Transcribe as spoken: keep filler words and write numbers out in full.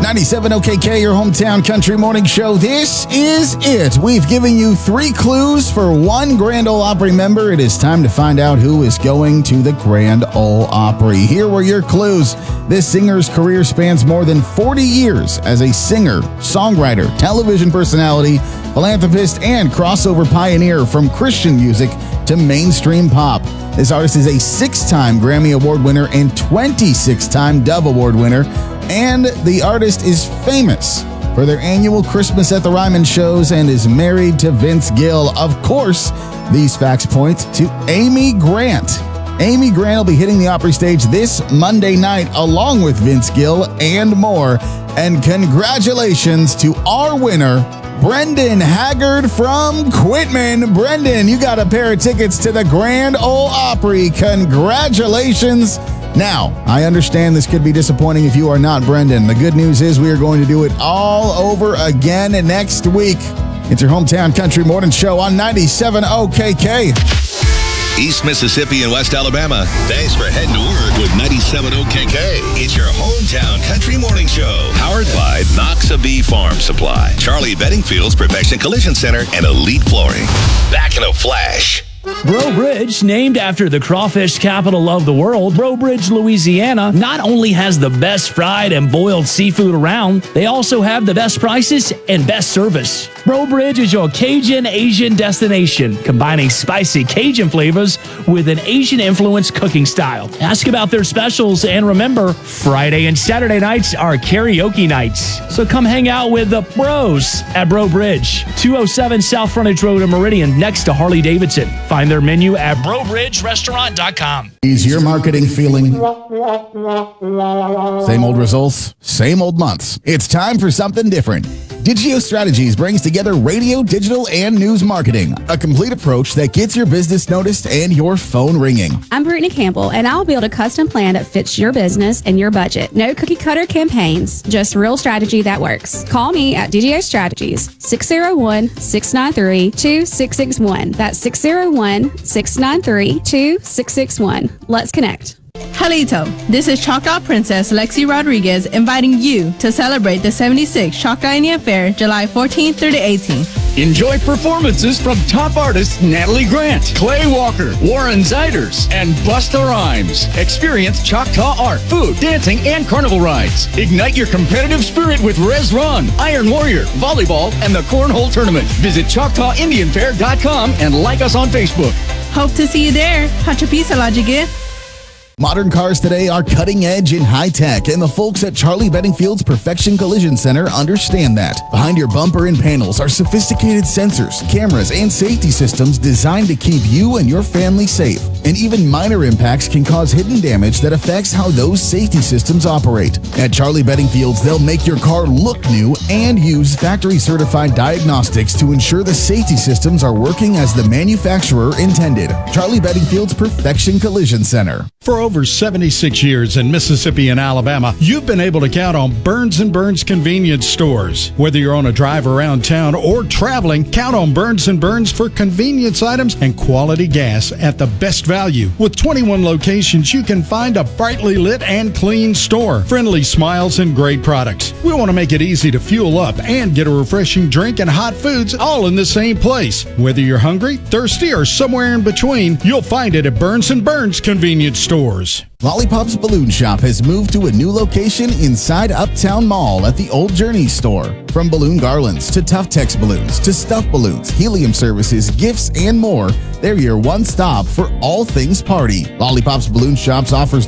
ninety-seven O K K, your hometown country morning show. This is it. We've given you three clues for one Grand Ole Opry member. It is time to find out who is going to the Grand Ole Opry. Here were your clues. This singer's career spans more than forty years as a singer, songwriter, television personality, philanthropist, and crossover pioneer from Christian music to mainstream pop. This artist is a six-time Grammy Award winner and twenty-six-time Dove Award winner. And the artist is famous for their annual Christmas at the Ryman shows and is married to Vince Gill. Of course, these facts point to Amy Grant. Amy Grant will be hitting the Opry stage this Monday night along with Vince Gill and more. And congratulations to our winner, Brendan Haggard from Quitman. Brendan, you got a pair of tickets to the Grand Ole Opry. Congratulations. Now, I understand this could be disappointing if you are not Brendan. The good news is we are going to do it all over again next week. It's your hometown country morning show on ninety-seven O K K. East Mississippi and West Alabama. Thanks for heading to work with ninety-seven O K K. It's your hometown country morning show. Powered by Noxabee Farm Supply, Charlie Bedingfield's Perfection Collision Center, and Elite Flooring. Back in a flash. Breaux Bridge, named after the crawfish capital of the world, Breaux Bridge, Louisiana, not only has the best fried and boiled seafood around, they also have the best prices and best service. Breaux Bridge is your Cajun Asian destination, combining spicy Cajun flavors with an Asian-influenced cooking style. Ask about their specials, and remember, Friday and Saturday nights are karaoke nights. So come hang out with the Bros at Breaux Bridge, two oh seven South Frontage Road in Meridian, next to Harley-Davidson. Find their menu at breaux bridge restaurant dot com. Is your marketing feeling? Same old results, same old months. It's time for something different. Digio Strategies brings together radio, digital, and news marketing. A complete approach that gets your business noticed and your phone ringing. I'm Brittany Campbell, and I'll build a custom plan that fits your business and your budget. No cookie-cutter campaigns, just real strategy that works. Call me at D G O Strategies, six oh one, six nine three, two six six one. That's six oh one, six nine three, two six six one. Let's connect. Halito, this is Choctaw Princess Lexi Rodriguez inviting you to celebrate the seventy-sixth Choctaw Indian Fair July fourteenth through the eighteenth. Enjoy performances from top artists Natalie Grant, Clay Walker, Warren Ziders, and Busta Rhymes. Experience Choctaw art, food, dancing, and carnival rides. Ignite your competitive spirit with Res Run, Iron Warrior, volleyball, and the Cornhole Tournament. Visit Choctaw Indian Fair dot com and like us on Facebook. Hope to see you there. Hachapisa Lajige. Modern cars today are cutting edge and high tech, and the folks at Charlie Bedingfield's Perfection Collision Center understand that. Behind your bumper and panels are sophisticated sensors, cameras, and safety systems designed to keep you and your family safe. And even minor impacts can cause hidden damage that affects how those safety systems operate. At Charlie Bedingfield's, they'll make your car look new and use factory-certified diagnostics to ensure the safety systems are working as the manufacturer intended. Charlie Bedingfield's Perfection Collision Center. For over seventy-six years in Mississippi and Alabama, you've been able to count on Burns and Burns convenience stores. Whether you're on a drive around town or traveling, count on Burns and Burns for convenience items and quality gas at the best value. With twenty-one locations, you can find a brightly lit and clean store, friendly smiles, and great products. We want to make it easy to fuel up and get a refreshing drink and hot foods all in the same place. Whether you're hungry, thirsty, or somewhere in between, you'll find it at Burns and Burns convenience stores. Lollipop's Balloon Shop has moved to a new location inside Uptown Mall at the Old Journey store. From balloon garlands to Tuftex balloons to stuffed balloons, helium services, gifts, and more, they're your one stop for all things party. Lollipop's Balloon Shops offers